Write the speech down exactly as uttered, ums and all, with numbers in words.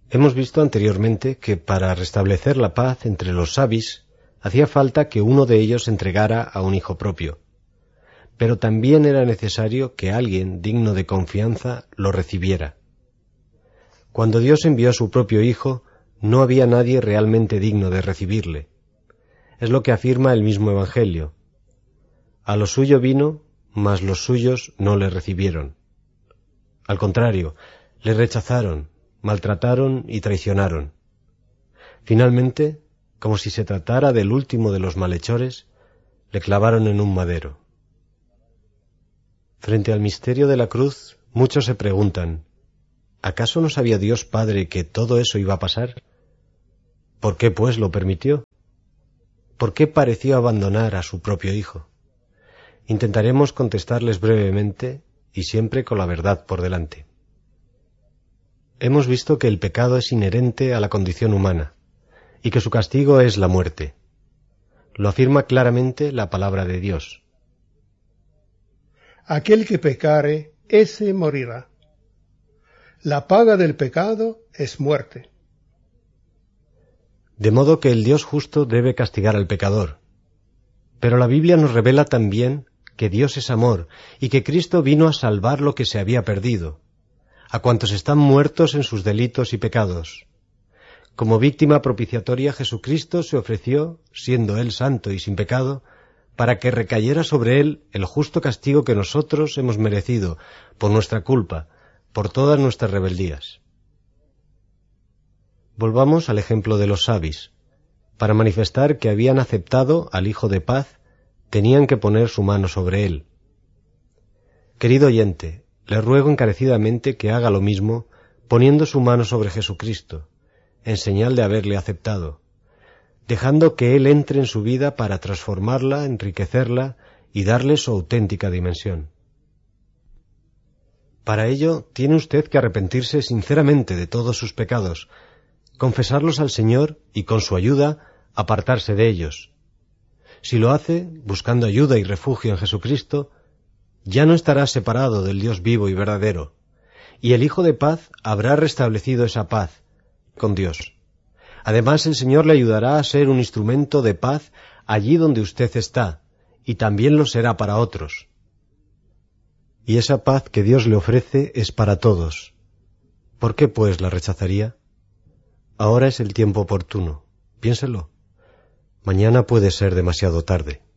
Hemos visto anteriormente que para restablecer la paz entre los sabis hacía falta que uno de ellos entregara a un hijo propio, pero también era necesario que alguien digno de confianza lo recibiera. Cuando Dios envió a su propio Hijo, no había nadie realmente digno de recibirle. Es lo que afirma el mismo Evangelio. A lo suyo vino, mas los suyos no le recibieron. Al contrario, le rechazaron, maltrataron y traicionaron. Finalmente, como si se tratara del último de los malhechores, le clavaron en un madero. Frente al misterio de la cruz, muchos se preguntan, ¿acaso no sabía Dios Padre que todo eso iba a pasar? ¿Por qué, pues, lo permitió? ¿Por qué pareció abandonar a su propio Hijo? Intentaremos contestarles brevemente y siempre con la verdad por delante. Hemos visto que el pecado es inherente a la condición humana y que su castigo es la muerte. Lo afirma claramente la palabra de Dios. Aquel que pecare, ese morirá. La paga del pecado es muerte. De modo que el Dios justo debe castigar al pecador. Pero la Biblia nos revela también que Dios es amor y que Cristo vino a salvar lo que se había perdido, a cuantos están muertos en sus delitos y pecados. Como víctima propiciatoria, Jesucristo se ofreció, siendo Él santo y sin pecado, para que recayera sobre Él el justo castigo que nosotros hemos merecido por nuestra culpa, por todas nuestras rebeldías. Volvamos al ejemplo de los sabis. Para manifestar que habían aceptado al Hijo de Paz, tenían que poner su mano sobre él. Querido oyente, le ruego encarecidamente que haga lo mismo, poniendo su mano sobre Jesucristo, en señal de haberle aceptado, dejando que Él entre en su vida para transformarla, enriquecerla y darle su auténtica dimensión. Para ello, tiene usted que arrepentirse sinceramente de todos sus pecados, confesarlos al Señor y, con su ayuda, apartarse de ellos. Si lo hace, buscando ayuda y refugio en Jesucristo, ya no estará separado del Dios vivo y verdadero, y el Hijo de Paz habrá restablecido esa paz con Dios. Además, el Señor le ayudará a ser un instrumento de paz allí donde usted está, y también lo será para otros. Y esa paz que Dios le ofrece es para todos. ¿Por qué, pues, la rechazaría? Ahora es el tiempo oportuno. Piénselo. Mañana puede ser demasiado tarde.